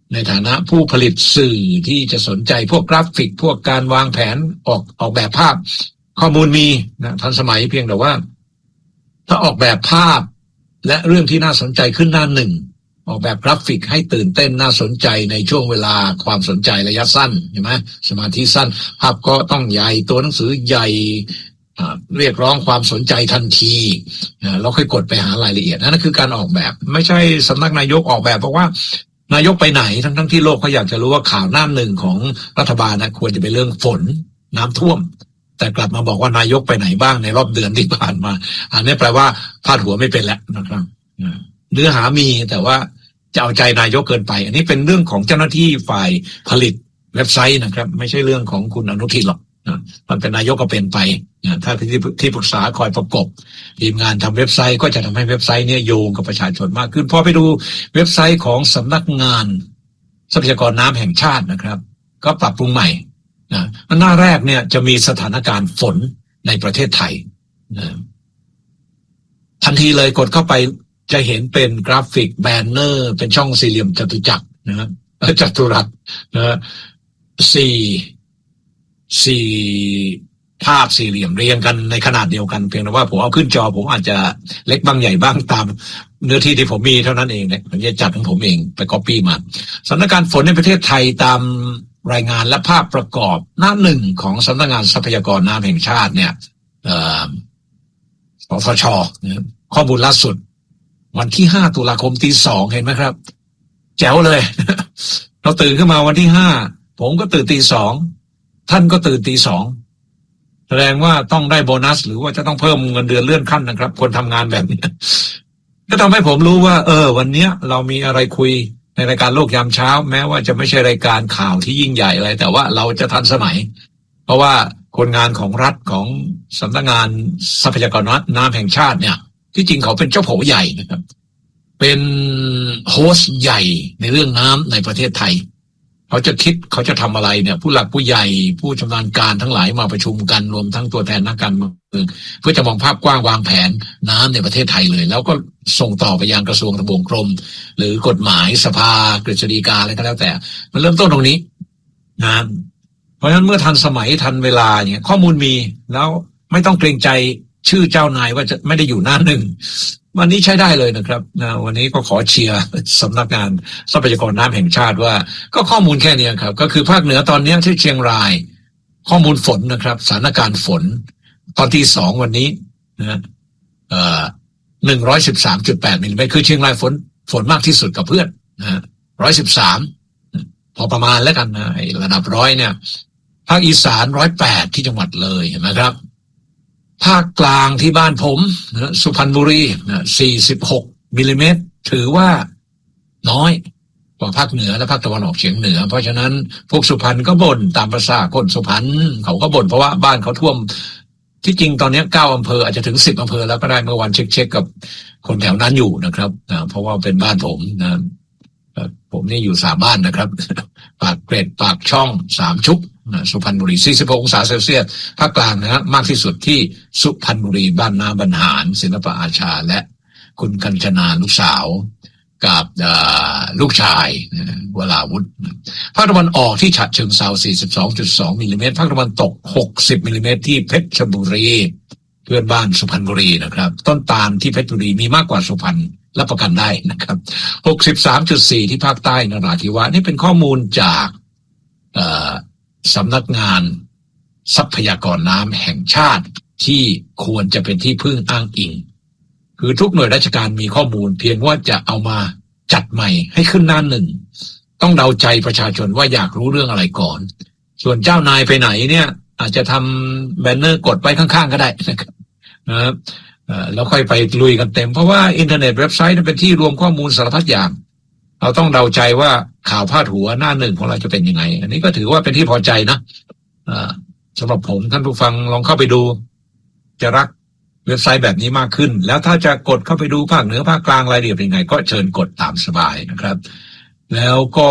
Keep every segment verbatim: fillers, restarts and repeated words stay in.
ในฐานะผู้ผลิตสื่อที่จะสนใจพวกกราฟิกพวกการวางแผนออกออกแบบภาพข้อมูลมีนะทันสมัยเพียงแต่ว่าถ้าออกแบบภาพและเรื่องที่น่าสนใจขึ้นหน้าหนึ่งออกแบบกราฟิกให้ตื่นเต้นน่าสนใจในช่วงเวลาความสนใจระยะสั้นใช่ไหมสมาธิสั้นภาพก็ต้องใหญ่ตัวหนังสือใหญ่เรียกร้องความสนใจทันทีเราค่อยกดไปหารายละเอียดนั่นคือการออกแบบไม่ใช่สำนักนายกออกแบบเพราะว่านายกไปไหนทั้งทั้งที่โลกเขาอยากจะรู้ว่าข่าวหน้าหนึ่งของรัฐบาลนะควรจะเป็นเรื่องฝนน้ำท่วมแต่กลับมาบอกว่านายกไปไหนบ้างในรอบเดือนที่ผ่านมาอันนี้แปลว่าพาดหัวไม่เป็นแล้วนะครับเนื้อหามีแต่ว่าจะเอาใจนายกเกินไปอันนี้เป็นเรื่องของเจ้าหน้าที่ฝ่ายผลิตเว็บไซต์นะครับไม่ใช่เรื่องของคุณอนุทินหรอกมันเป็นนายกก็เป็นไปถ้าที่ที่ปรึกษาคอยประกบทีมงานทำเว็บไซต์ก็จะทำให้เว็บไซต์เนี่ยโยงกับประชาชนมากขึ้นพอไปดูเว็บไซต์ของสำนักงานทรัพยากรน้ำแห่งชาตินะครับก็ปรับปรุงใหม่นะหน้าแรกเนี่ยจะมีสถานการณ์ฝนในประเทศไทยนะทันทีเลยกดเข้าไปจะเห็นเป็นกราฟิกแบนเนอร์เป็นช่องสี่เหลี่ยมจตุจักรนะจัตุรัสนะสี่สี่ภาพสี่เหลี่ยมเรียงกันในขนาดเดียวกันเพียงแต่ว่าผมเอาขึ้นจอผมอาจจะเล็กบ้างใหญ่บ้างตามเนื้อที่ที่ผมมีเท่านั้นเองเนี่ยผมจะจัดของผมเองไปก๊อปปี้มาสถานการณ์ฝนในประเทศไทยตามรายงานและภาพประกอบหน้าหนึ่งของสำนักงานทรัพยากรน้ำแห่งชาติเนี่ยเอ่อสทช.ข้อมูลล่าสุดวันที่ห้าตุลาคมตีสองเห็นไหมครับแจ๋วเลย เราตื่นขึ้นมาวันที่ห้าผมก็ตื่นตีสองท่านก็ตื่นตีสองแสดงว่าต้องได้โบนัสหรือว่าจะต้องเพิ่มเงินเดือนเลื่อนขั้นนะครับคนทำงานแบบนี้ก็ทำให้ผมรู้ว่าเออวันนี้เรามีอะไรคุยในรายการโลกยามเช้าแม้ว่าจะไม่ใช่รายการข่าวที่ยิ่งใหญ่อะไรแต่ว่าเราจะทันสมัยเพราะว่าคนงานของรัฐของสำนักงานทรัพยากรน้ำแห่งชาติเนี่ยที่จริงเขาเป็นเจ้าโผใหญ่นะครับเป็นโฮสต์ใหญ่ในเรื่องน้ำในประเทศไทยเขาจะคิดเขาจะทำอะไรเนี่ยผู้หลักผู้ใหญ่ผู้ชำนาญการทั้งหลายมาประชุมกันรวมทั้งตัวแทนนักการเมืองเพื่อจะมองภาพกว้างวางแผนน้ำในประเทศไทยเลยแล้วก็ส่งต่อไปยังกระทรวงทบวงกรมหรือกฎหมายสภากฤษฎีกาอะไรก็แล้วแต่มันเริ่มต้นตรงนี้นะเพราะฉะนั้นเมื่อทันสมัยทันเวลาเนี่ยข้อมูลมีแล้วไม่ต้องเกรงใจชื่อเจ้านายว่าจะไม่ได้อยู่หน้าหนึ่งวันนี้ใช้ได้เลยนะครับนะวันนี้ก็ขอเชียร์สำนักงานทรัพยากรน้ำแห่งชาติว่าก็ข้อมูลแค่นี้ครับก็คือภาคเหนือตอนนี้ที่เชียงรายข้อมูลฝนนะครับสถานการณ์ฝนตอนที่สองวันนี้นะเอ่อหนึ่งร้อยสิบสามจุดแปดมิลลิเมตรคือเชียงรายฝนฝนมากที่สุดกับเพื่อนนะร้อยสิบสามพอประมาณแล้วกันนะระดับร้อยเนี่ยภาคอีสานร้อยแปดที่จังหวัดเลยเห็นไหมครับภาคกลางที่บ้านผมนะสุพรรณบุรีนะสี่สิบหกมิลลิเมตรถือว่าน้อยกว่าภาคเหนือและภาคตะวันออกเฉียงเหนือเพราะฉะนั้นพวกสุพรรณก็บ่นตามประสาคนสุพรรณเขาก็บ่นเพราะว่าบ้านเขาท่วมที่จริงตอนนี้เก้าอำเภออาจจะถึงสิบอำเภอแล้วก็ได้เมื่อวันเช็คเช็คกับคนแถวนั้นอยู่นะครับนะเพราะว่าเป็นบ้านผมนะผมนี่อยู่สามบ้านนะครับปากเกร็ดปากช่องสามชุกสุพรรณบุรีสี่สิบหกองศาเซลเซียสภาคกลางนะฮะมากที่สุดที่สุพรรณบุรีบ้านนาบรรหารศิลปะอาชาและคุณกัญชนาลูกสาวกับลูกชายวราวุธภาคตะวันออกที่ฉะเชิงเทรา สี่สิบสองจุดสอง มิลลิเมตรภาคตะวันตกหกสิบมิลลิเมตรที่เพชรบุรีเพื่อนบ้านสุพรรณบุรีนะครับต้นตาลที่เพชรบุรีมีมากกว่าสุพรรณรับประกันได้นะครับ หกสิบสามจุดสี่ ที่ภาคใต้นราธิวาสนี่เป็นข้อมูลจากสำนักงานทรัพยากรน้ำแห่งชาติที่ควรจะเป็นที่พึ่งอ้างอิงคือทุกหน่วยราชการมีข้อมูลเพียงว่าจะเอามาจัดใหม่ให้ขึ้นหน้าหนึ่งต้องเดาใจประชาชนว่าอยากรู้เรื่องอะไรก่อนส่วนเจ้านายไปไหนเนี่ยอาจจะทำแบนเนอร์กดไว้ข้างๆก็ได้นะครับนะแล้วค่อยไปลุยกันเต็มเพราะว่าอินเทอร์เน็ตเว็บไซต์นั้นเป็นที่รวมข้อมูลสารพัดอย่างเราต้องเดาใจว่าข่าวพาดหัวหน้าหนึ่งของเราจะเป็นยังไงอันนี้ก็ถือว่าเป็นที่พอใจนะสำหรับผมท่านผู้ฟังลองเข้าไปดูจะรักเว็บไซต์แบบนี้มากขึ้นแล้วถ้าจะกดเข้าไปดูภาคเหนือภาคกลางรายละเอียดเป็นยังไงก็เชิญกดตามสบายนะครับแล้วก็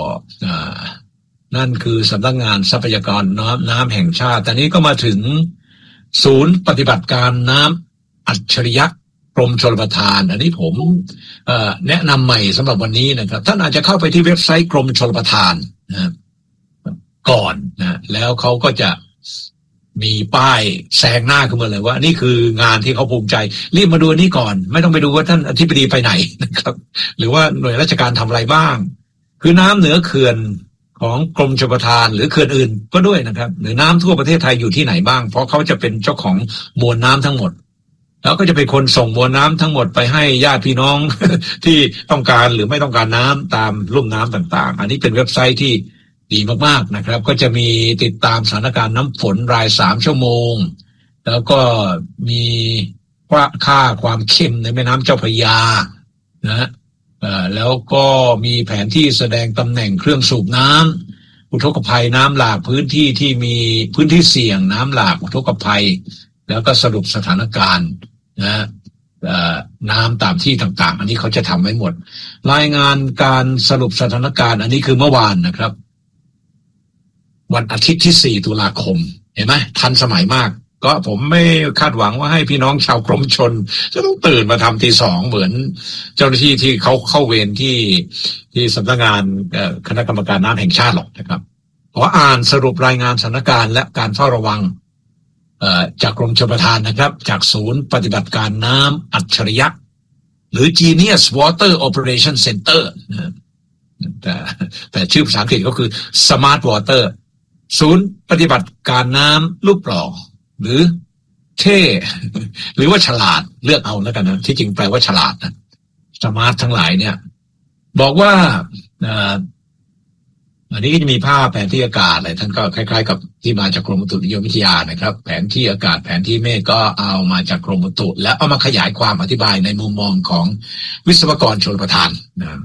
นั่นคือสำนักงานทรัพยากรน้ำน้ำแห่งชาติแต่นี้ก็มาถึงศูนย์ปฏิบัติการน้ำอัจฉริยะกรมชลประทานอันนี้ผมเอ่อแนะนำใหม่สำหรับวันนี้นะครับท่านอาจจะเข้าไปที่เว็บไซต์กรมชลประทานนะก่อนนะแล้วเขาก็จะมีป้ายแซงหน้าขึ้นมาเลยว่านี่คืองานที่เขาภูมิใจรีบมาดูนี่ก่อนไม่ต้องไปดูว่าท่านอธิบดีไปไหนนะครับหรือว่าหน่วยราชการทำอะไรบ้างคือน้ำเหนือเขื่อนของกรมชลประทานหรือเขื่อนอื่นก็ด้วยนะครับหรือน้ำทั่วประเทศไทยอยู่ที่ไหนบ้างเพราะเขาจะเป็นเจ้าของมวลน้ำทั้งหมดแล้วก็จะเป็นคนส่งมวลน้ำทั้งหมดไปให้ญาติพี่น้อง ที่ต้องการหรือไม่ต้องการน้ำตามลุ่มน้ำต่างๆอันนี้เป็นเว็บไซต์ที่ดีมากๆนะครับก็จะมีติดตามสถานการณ์น้ำฝนรายสามชั่วโมงแล้วก็มีค่าความเค็มในแม่น้ำเจ้าพระยานะแล้วก็มีแผนที่แสดงตำแหน่งเครื่องสูบน้ำอุทกภัยน้ำหลากพื้นที่ที่มีพื้นที่เสี่ยงน้ำหลากอุทกภัยแล้วก็สรุปสถานการณ์นะน้ำตามที่ต่างๆอันนี้เขาจะทำไว้หมดรายงานการสรุปสถานการณ์อันนี้คือเมื่อวานนะครับวันอาทิตย์ที่สี่ตุลาคมเห็นไหมทันสมัยมากก็ผมไม่คาดหวังว่าให้พี่น้องชาวกรมชลจะต้องตื่นมาทำตีสองเหมือนเจ้าหน้าที่ที่เขาเข้าเวรที่ที่สำนักงานคณะกรรมการน้ำแห่งชาติหรอกนะครับขออ่านสรุปรายงานสถานการณ์และการเฝ้าระวังจากกรมชลประทานนะครับจากศูนย์ปฏิบัติการน้ำอัจฉริยะหรือ Genius Water Operation Center แต่แต่ชื่อภาษาอังกฤษก็คือ Smart Water ศูนย์ปฏิบัติการน้ำลูกปล่อหรือเท่หรือว่าฉลาดเลือกเอาแล้วกันนะที่จริงแปลว่าฉลาดนะสมาร์ททั้งหลายเนี่ยบอกว่าอันนี้ก็จะมีภาพแผนที่อากาศอะไรท่านก็คล้ายๆกับที่มาจากกรมอุตุนิยมวิทยานะครับแผนที่อากาศแผนที่เมฆก็เอามาจากกรมอุตุแล้วเอามาขยายความอธิบายในมุมมองของวิศวกรชลประทานนะ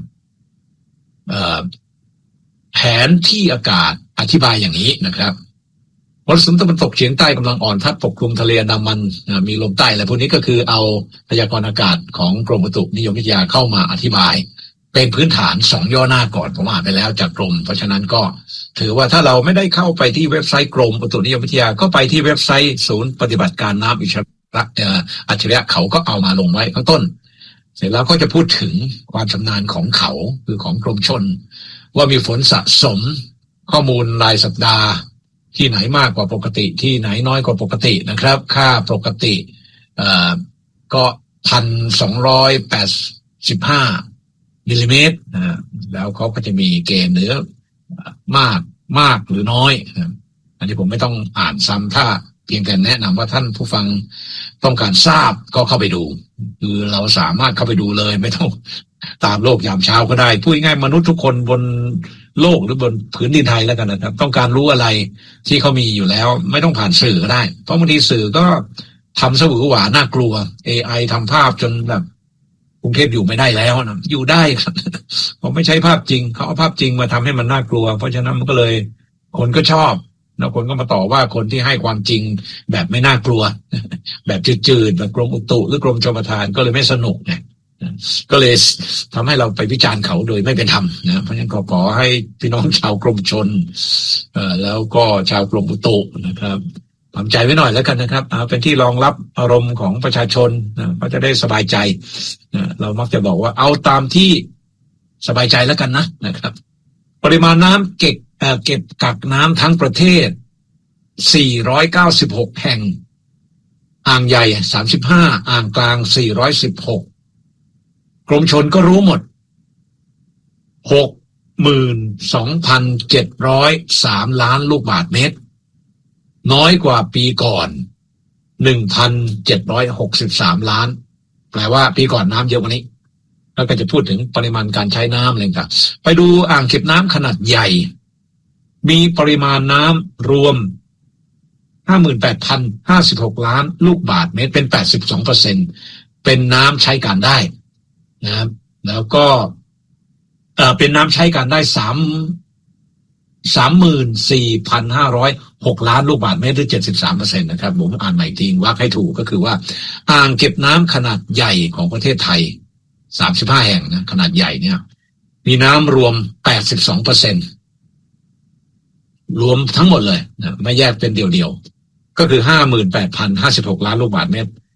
แผนที่อากาศอธิบายอย่างนี้นะครับมรสุมตะวันตกเฉียงใต้กำลังอ่อนพัดปกคลุมทะเลอันดามันมีลมใต้อะไรพวกนี้ก็คือเอาพยากรณ์อากาศของกรมอุตุนิยมวิทยาเข้ามาอธิบายเป็นพื้นฐานสองย่อหน้าก่อนผมอ่านไปแล้วจากกรมเพราะฉะนั้นก็ถือว่าถ้าเราไม่ได้เข้าไปที่เว็บไซต์กรมอุตุนิยมวิทยาก็ไปที่เว็บไซต์ศูนย์ปฏิบัติการน้ำอัจฉริยะเขาก็เอามาลงไว้ข้างต้นเสร็จแล้วก็จะพูดถึงความชำนาญของเขาคือของกรมชลว่ามีฝนสะสมข้อมูลรายสัปดาห์ที่ไหนมากกว่าปกติที่ไหนน้อยกว่าปกตินะครับค่าปกติเอ่อก็พันสองร้อยแปดสิบห้ามิลลิเมตรนะแล้วเขาก็จะมีเกณฑ์เหนือมากมากหรือน้อยนะอันนี้ผมไม่ต้องอ่านซ้ำถ้าเพียงแต่แนะนำว่าท่านผู้ฟังต้องการทราบก็เข้าไปดูคือเราสามารถเข้าไปดูเลยไม่ต้องตามโลกยามเช้าก็ได้พูดง่ายมนุษย์ทุกคนบนโลกหรือบนผืนดินไทยแล้วกันนะครับต้องการรู้อะไรที่เขามีอยู่แล้วไม่ต้องผ่านสื่อก็ได้เพราะบางทีสื่อก็ทำสวือหวาน่ากลัว เอ ไอ ทำภาพจนแบบกรุงเทพอยู่ไม่ได้แล้วนะอยู่ได้ครับผมไม่ใช้ภาพจริงเขาเอาภาพจริงมาทำให้มันน่ากลัวเพราะฉะนั้นมันก็เลยคนก็ชอบแล้วคนก็มาต่อว่าคนที่ให้ความจริงแบบไม่น่ากลัวแบบจืดๆแบบกรมอุตุหรือกรมชลประทานก็เลยไม่สนุกไงก็เลยทำให้เราไปวิจารณ์เขาโดยไม่เป็นธรรมนะเพราะฉะนั้นขอขอให้พี่น้องชาวกรมชลเอ่อแล้วก็ชาวกรมอุตุนะครับทำใจไว้หน่อยแล้วกันนะครับเอาเป็นที่รองรับอารมณ์ของประชาชนนะก็จะได้สบายใจนะเรามักจะบอกว่าเอาตามที่สบายใจแล้วกันนะนะครับปริมาณน้ำเก็บเอ่อเก็บกักน้ำทั้งประเทศสี่ร้อยเก้าสิบหกแห่งอ่างใหญ่สามสิบห้าอ่างกลางสี่ร้อยสิบหกกรมชลก็รู้หมด หกหมื่นสองพันเจ็ดร้อยสาม ล้านลูกบาศก์เมตรน้อยกว่าปีก่อน หนึ่งพันเจ็ดร้อยหกสิบสาม ล้านแปลว่าปีก่อนน้ำเยอะกว่านี้แล้วก็จะพูดถึงปริมาณการใช้น้ำอะไรต่างไปดูอ่างเก็บน้ำขนาดใหญ่มีปริมาณน้ำรวม ห้าหมื่นแปดพันห้าสิบหก ล้านลูกบาศก์เมตรเป็น แปดสิบสองเปอร์เซ็นต์ เป็นน้ำใช้การได้นะครับแล้วก็เอ่อเป็นน้ำใช้การได้สามสามหมื่นสี่พันห้าร้อยหกล้านลูกบาศก์เมตรหรือ เจ็ดสิบสามเปอร์เซ็นต์ นะครับผมอ่านใหม่ทีว่าให้ถูกก็คือว่าอ่างเก็บน้ำขนาดใหญ่ของประเทศไทยสามสิบห้าแห่งนะขนาดใหญ่เนี่ยมีน้ำรวม แปดสิบสองเปอร์เซ็นต์ รวมทั้งหมดเลยนะไม่แยกเป็นเดี่ยวๆก็คือ ห้าหมื่นแปดพันห้าสิบหก ล้านลูกบาศก์เมตร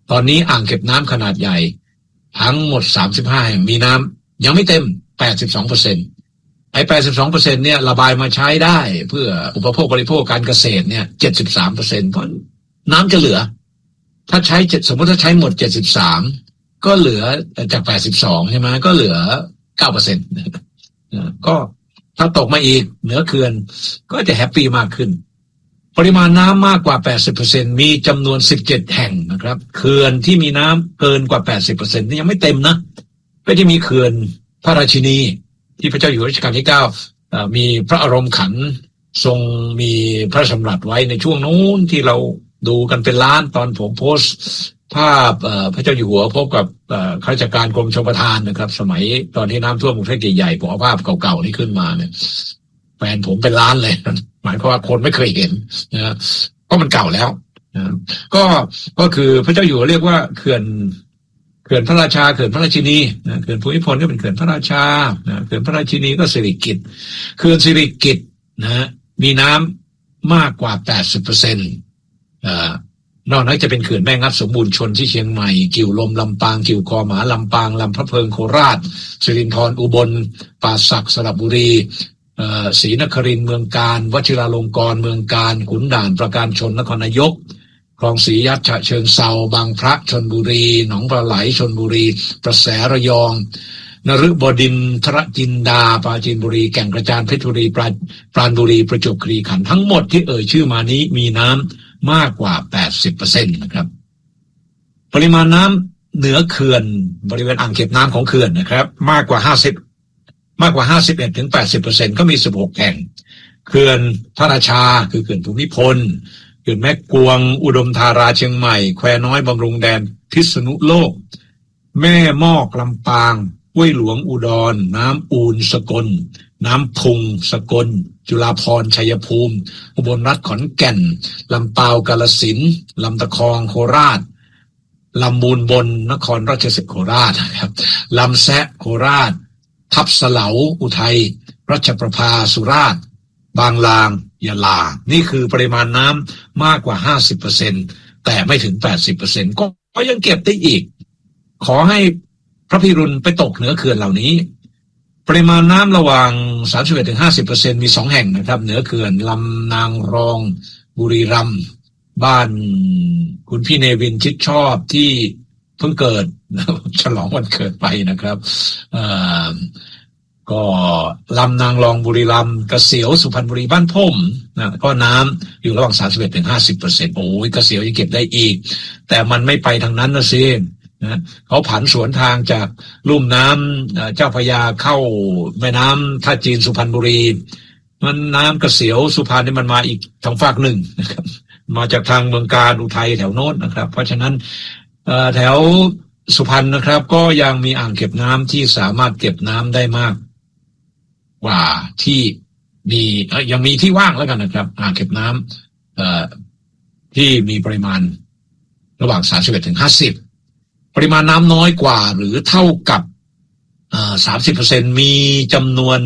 ตอนนี้อ่างเก็บน้ำขนาดใหญ่ทั้งหมดสามสิบห้าแห่งมีน้ำยังไม่เต็ม แปดสิบสองเปอร์เซ็นต์ ไอ้ แปดสิบสองเปอร์เซ็นต์ เนี่ยระบายมาใช้ได้เพื่ออุปโภคบริโภคการเกษตรเนี่ย เจ็ดสิบสามเปอร์เซ็นต์ เพราะน้ำจะเหลือถ้าใช้สมมติถ้าใช้หมดเจ็ดสิบสามก็เหลือจากแปดสิบสองใช่ไหมก็เหลือ เก้าเปอร์เซ็นต์ ก็ถ้าตกมาอีกเหนือเขื่อนก็จะแฮปปี้มากขึ้นปริมาณน้ำมากกว่า แปดสิบเปอร์เซ็นต์ มีจำนวนสิบเจ็ดแห่งนะครับเขื่อนที่มีน้ำเกินกว่า แปดสิบเปอร์เซ็นต์ นี่ยังไม่เต็มนะไม่ได้มีเขื่อนพระราชินีที่พระเจ้าอยู่หัวรัชกาลที่เก้ามีพระอารมณ์ขันทรงมีพระราชดำรัสไว้ในช่วงนู้นที่เราดูกันเป็นล้านตอนผมโพสต์ภาพพระเจ้าอยู่หัวพบกับข้าราชการกรมชลประทานนะครับสมัยตอนที่น้ำท่วมกรุงเทพใหญ่ๆผมเอาภาพเก่าๆนี้ขึ้นมาเนี่ยแฟนผมเป็นล้านเลยหมายความว่าคนไม่เคยเห็นนะเพราะมันเก่าแล้วนะก็ก็คือพระเจ้าอยู่หัวเรียกว่าเขื่อนเขื่อนพระราชาเขื่อนพระราชินีนะเขื่อนภูมิพลก็เป็นเขื่อนพระราชานะเขื่อนพระราชินีก็สิริกิติ์เขื่อนสิริกิติ์นะมีน้ำมากกว่า แปดสิบเปอร์เซ็นต์ อ่านอกนั้นจะเป็นเขื่อนแม่งัดสมบูรณ์ชนที่เชียงใหม่กิ่วลมลำปางกิ่วคอหมาลำปางลำพระเพิงโคราชสิรินธรอุบลป่าสักสระบุรีศรีนครินทร์เมืองการวชิราลงกรณ์เมืองการขุนด่านประการชนนครนายกคลองศรียัดฉะเชิงเทราบางพระชลบุรีหนองปลาไหลชลบุรีประแสระยองนฤบดินทรจินดาปราจีนบุรีแก่งกระจานเพชรบุรีปราปราณบุรีประจวบคีรีขันธ์ทั้งหมดที่เอ่ยชื่อมานี้มีน้ำมากกว่า แปดสิบเปอร์เซ็นต์ นะครับปริมาณน้ำเหนือเขื่อนบริเวณอ่างเก็บน้ำของเขื่อนนะครับมากกว่าห้าสิบมากกว่าห้าสิบเอ็ดถึงแปดสิบเปอร์เซ็นต์ก็มีสิบหกแห่งเขื่อนพระราชาคือเขื่อนภูมิพลเขื่อนแม่กวงอุดมธาราเชียงใหม่แควน้อยบำรุงแดนพิษณุโลกแม่มอกลำปางห้วยหลวงอุดรน้ำอูนสกลน้ำพุงสกลจุฬาภรณ์ชัยภูมิอุบลรัฐขอนแก่นลำปาวกาฬสินธุ์ลำตะคองโคราชลำมูลบนนครราชสีมาโคราชนะครับลำแซะโคราชทับเสลาอุทัยรัชประภาสุราษฎร์บางลางยะลานี่คือปริมาณน้ำมากกว่า ห้าสิบเปอร์เซ็นต์ แต่ไม่ถึง แปดสิบเปอร์เซ็นต์ ก็ก็ยังเก็บได้อีกขอให้พระพิรุณไปตกเหนือเขื่อนเหล่านี้ปริมาณน้ำระหว่าง สามสิบเอ็ดถึงห้าสิบเปอร์เซ็นต์ มีสองแห่งนะครับเหนือเขื่อนลำนางรองบุรีรัมย์บ้านคุณพี่เนวินชิดชอบที่เพิ่งเกิดฉลองวันเกิดไปนะครับก็ลำนางรองบุรีรัมย์กระเสียวสุพรรณบุรีบ้านพ่มนะก็น้ำอยู่ระหว่าง สามสิบเอ็ดถึงห้าสิบเปอร์เซ็นต์ โอ้ยกระเสียวยังเก็บได้อีกแต่มันไม่ไปทางนั้นนะซินะเขาผันสวนทางจากลุ่มน้ำเจ้าพระยาเข้าแม่น้ำท่าจีนสุพรรณบุรีมันน้ำกระเสียวสุพรรณนี่มันมาอีกทางฝากหนึ่งนะครับมาจากทางเมืองการอุทัยแถวโน้นนะครับเพราะฉะนั้นแถวสุพรรณนะครับก็ยังมีอ่างเก็บน้ำที่สามารถเก็บน้ำได้มากกว่าที่มียังมีที่ว่างแล้วกันนะครับอ่างเก็บน้ำที่มีปริมาณระหว่าง สามสิบเอ็ดถึงห้าสิบปริมาณน้ำน้อยกว่าหรือเท่ากับอ่า สามสิบเปอร์เซ็นต์ มีจำนวน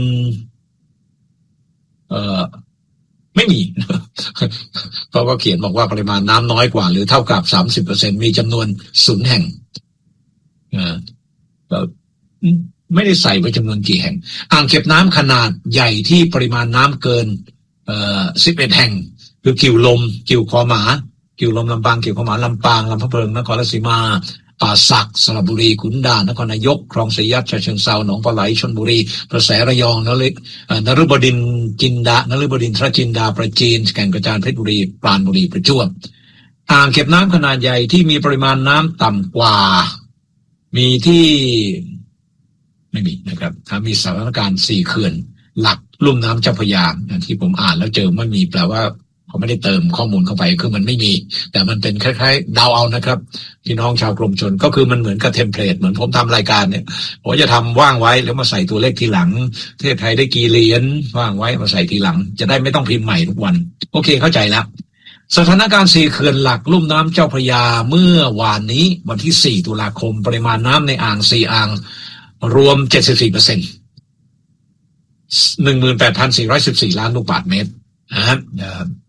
เอ่อไม่มีเพราะว่าเขียนบอกว่าปริมาณน้ำน้อยกว่าหรือเท่ากับ สามสิบเปอร์เซ็นต์ มีจำนวนศูนย์แห่งอ่าไม่ได้ใส่ไว้จำนวนกี่แห่งอ่างเก็บน้ำขนาดใหญ่ที่ปริมาณน้ำเกินเอ่อสิบเอ็ดแห่งคือกิ่วลมกิ่วคอหมากิ่วลมลำปางกิ่วคอหมาลำปางลำพะเพิงนครราชสีมาป่าสักสระบุรีขุนด่านนครนายกคลองศรียัดฉะเชิงเทราหนองปลาไหลชลบุรีประแสระยองนฤนฤบดินจินดานฤบดินทรจินดาประจีนแก่งกระจานเพชรบุรีปราณบุรีประจวบอ่างเก็บน้ำขนาดใหญ่ที่มีปริมาณน้ำต่ำกว่ามีที่ไม่มีนะครับถ้ามีสถานการณ์สี่เขื่อนหลักลุ่มน้ำเจ้าพระยาที่ผมอ่านแล้วเจอไม่มีแปลว่าเขาไม่ได้เติมข้อมูลเข้าไปคือมันไม่มีแต่มันเป็นคล้ายๆเดาเอานะครับพี่น้องชาวกรมชลก็คือมันเหมือนกับเทมเพลตเหมือนผมทำรายการเนี่ยผมจะทำว่างไว้แล้วมาใส่ตัวเลขทีหลังประเทศไทยได้กี่เหรียญว่างไว้มาใส่ทีหลังจะได้ไม่ต้องพิมพ์ใหม่ทุกวันโอเคเข้าใจแล้วสถานการณ์สี่เขื่อนหลักลุ่มน้ำเจ้าพระยาเมื่อวานนี้วันที่สี่ตุลาคมปริมาณน้ำในอ่างสี่อ่างรวม เจ็ดสิบสี่เปอร์เซ็นต์ หนึ่งหมื่นแปดพันสี่ร้อยสิบสี่ ล้านลูกบาศก์เมตรนะฮะ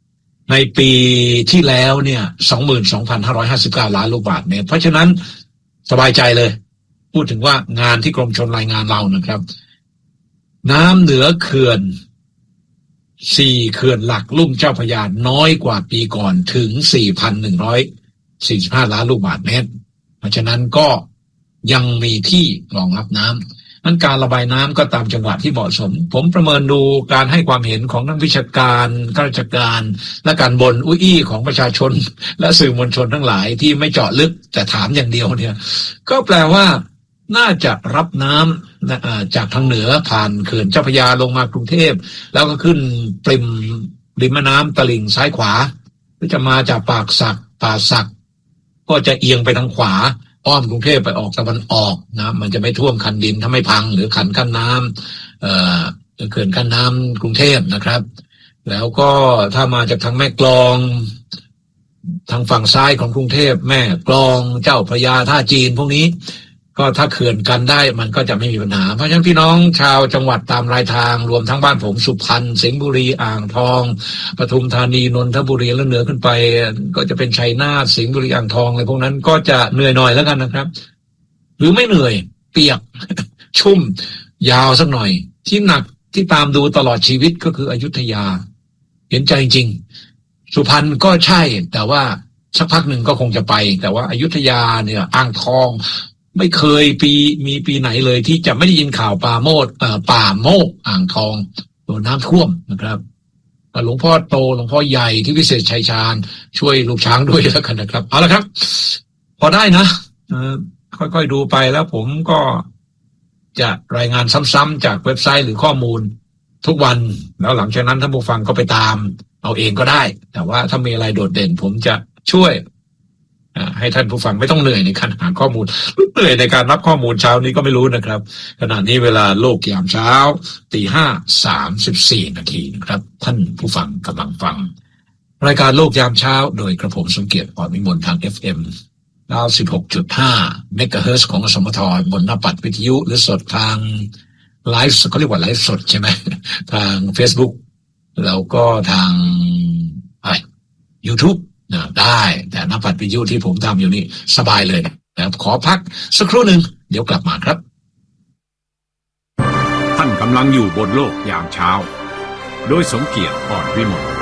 ในปีที่แล้วเนี่ย สองหมื่นสองพันห้าร้อยห้าสิบเก้า ล้านลูกบาศก์เมตรเพราะฉะนั้นสบายใจเลยพูดถึงว่างานที่กรมชลรายงานเรานะครับน้ำเหนือเขื่อนสี่เขื่อนหลักลุ่มเจ้าพระยาน้อยกว่าปีก่อนถึง สี่พันหนึ่งร้อยสี่สิบห้า ล้านลูกบาศก์เมตรเพราะฉะนั้นก็ยังมีที่รองรับน้ำนั้นการระบายน้ำก็ตามจังหวะที่เหมาะสมผมประเมินดูการให้ความเห็นของนักวิชาการข้าราชการและการบ่นอุ้ยอี้ของประชาชนและสื่อมวลชนทั้งหลายที่ไม่เจาะลึกแต่ถามอย่างเดียวเนี่ยก็แปลว่าน่าจะรับน้ำจากทางเหนือผ่านเขื่อนเจ้าพระยาลงมากรุงเทพแล้วก็ขึ้นปริมริมแม่น้ำตลิ่งซ้ายขวาหรือจะมาจากปากสักป่าสักก็จะเอียงไปทางขวาอ้อมกรุงเทพไปออกตะวันออกนะมันจะไม่ท่วมคันดินถ้าไม่พังหรือคันกั้นน้ำเอ่อเขื่อนกั้นน้ำกรุงเทพนะครับแล้วก็ถ้ามาจากทางแม่กลองทางฝั่งซ้ายของกรุงเทพแม่กลองเจ้าพระยาท่าจีนพวกนี้ก็ถ้าเขื่อนกันได้มันก็จะไม่มีปัญหาเพราะฉะนั้นพี่น้องชาวจังหวัดตามรายทางรวมทั้งบ้านผมสุพรรณสิงห์บุรีอ่างทองปทุมธานีนนทบุรีแล้วเหนือขึ้นไปก็จะเป็นชัยนาทสิงห์บุรีอ่างทองอะไรพวกนั้นก็จะเหนื่อยหน่อยแล้วกันนะครับหรือไม่เหนื่อยเปียก ชุ่มยาวสักหน่อยที่หนักที่ตามดูตลอดชีวิตก็คืออยุธยาเห็นใจจริงสุพรรณก็ใช่แต่ว่าสักพักหนึ่งก็คงจะไปแต่ว่าอยุธยาเนี่ยอ่างทองไม่เคยปีมีปีไหนเลยที่จะไม่ได้ยินข่าวป่าโมดเอ่อป่าโมกอ่างทองโดนน้ำท่วมนะครับหลวงพ่อโตหลวงพ่อใหญ่ที่วิเศษชัยชาญช่วยลูกช้างด้วยแล้วกันนะครับเอาละครับพอได้นะเอ่อค่อยๆดูไปแล้วผมก็จะรายงานซ้ำๆจากเว็บไซต์หรือข้อมูลทุกวันแล้วหลังจากนั้นท่านผู้ฟังก็ไปตามเอาเองก็ได้แต่ว่าถ้ามีอะไรโดดเด่นผมจะช่วยให้ท่านผู้ฟังไม่ต้องเหนื่อยในการหาข้อมูลเหนื่อยในการรับข้อมูลเช้านี้ก็ไม่รู้นะครับขณะนี้เวลาโลกยามเช้าตีห้าสามสิบสี่นาทีนะครับท่านผู้ฟังกำลังฟังรายการโลกยามเช้าโดยกระผมสมเกียรติอ่อนวิมลทาง เอฟ เอ็ม เก้าสิบหกจุดห้า เมกะเฮิรตซ์ของอสมทบนหน้าปัดวิทยุหรือสดทางไลฟ์เขาเรียกว่าไลฟ์สดใช่ไหมทาง Facebook แล้วก็ทางไอ้ YouTubeได้แต่หน้าปัดวิทยุที่ผมทำอยู่นี่สบายเลยนะครับขอพักสักครู่หนึ่งเดี๋ยวกลับมาครับท่านกำลังอยู่บนโลกยามเช้าโดยสมเกียรติอ่อนวิมล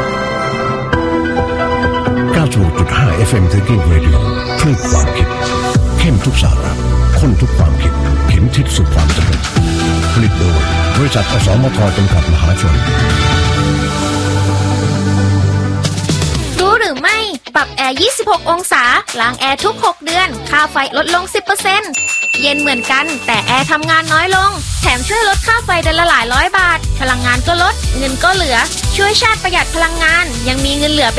เก้าสิบหกจุดห้า เอฟ เอ็ม Thinking Radio คลื่นความคิดเข้มทุกสาระข้นทุกความคิดเข็นทิศสู่ความสำเร็จผลิตโดยบริษัทอสมทจำกัดมหาชนรู้หรือไม่ปรับแอร์ยี่สิบหกองศาล้างแอร์ทุกหกเดือนค่าไฟลดลง สิบเปอร์เซ็นต์ เย็นเหมือนกันแต่แอร์ทำงานน้อยลงแถมช่วยลดค่าไฟเดือนละหลายร้อยบาทพลังงานก็ลดเงินก็เหลือช่วยชาติประหยัดพลังงานยังมีเงินเหลือ